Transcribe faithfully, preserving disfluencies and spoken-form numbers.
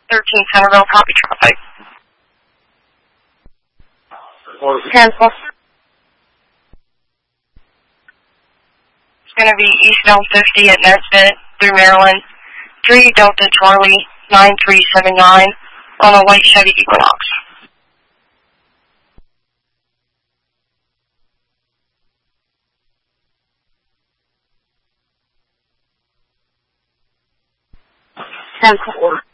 thirteen Centerville, copy traffic. Cancel. It's going to be eastbound fifty at Nesbitt through Maryland. three Delta Charlie nine three seven nine on a white Chevy Equinox. Cancel.